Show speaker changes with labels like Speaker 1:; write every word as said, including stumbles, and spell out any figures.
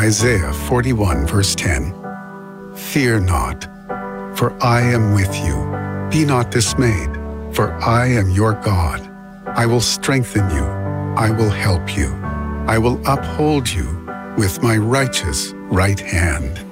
Speaker 1: Isaiah forty-one, verse ten. Fear not, for I am with you. Be not dismayed, for I am your God. I will strengthen you. I will help you. I will uphold you with my righteous right hand.